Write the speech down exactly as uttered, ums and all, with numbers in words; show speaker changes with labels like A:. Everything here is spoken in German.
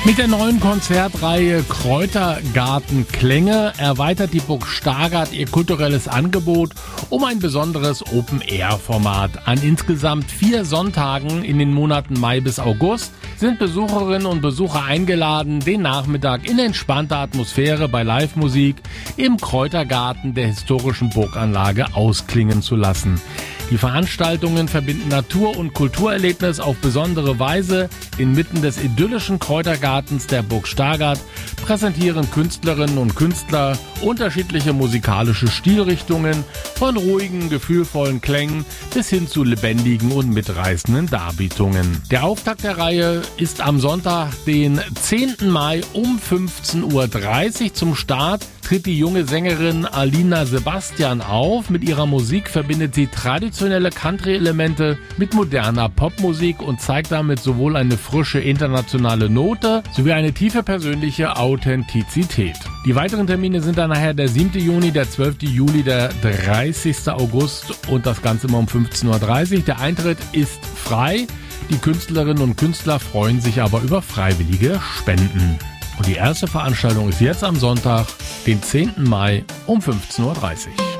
A: Mit der neuen Konzertreihe Kräutergarten Klänge erweitert die Burg Stargard ihr kulturelles Angebot um ein besonderes Open-Air-Format. An insgesamt vier Sonntagen in den Monaten Mai bis August sind Besucherinnen und Besucher eingeladen, den Nachmittag in entspannter Atmosphäre bei Live-Musik im Kräutergarten der historischen Burganlage ausklingen zu lassen. Die Veranstaltungen verbinden Natur- und Kulturerlebnis auf besondere Weise. Inmitten des idyllischen Kräutergartens der Burg Stargard präsentieren Künstlerinnen und Künstler unterschiedliche musikalische Stilrichtungen, von ruhigen, gefühlvollen Klängen bis hin zu lebendigen und mitreißenden Darbietungen. Der Auftakt der Reihe ist am Sonntag, den zehnten Mai um fünfzehn Uhr dreißig. Zum Start tritt die junge Sängerin Alina Sebastian auf. Mit ihrer Musik verbindet sie traditionelle Country-Elemente mit moderner Popmusik und zeigt damit sowohl eine frische internationale Note sowie eine tiefe persönliche Authentizität. Die weiteren Termine sind dann nachher der siebte Juni, der zwölfte Juli, der dreißigste August und das Ganze immer um fünfzehn Uhr dreißig. Der Eintritt ist frei. Die Künstlerinnen und Künstler freuen sich aber über freiwillige Spenden. Und die erste Veranstaltung ist jetzt am Sonntag, den zehnten Mai um fünfzehn Uhr dreißig.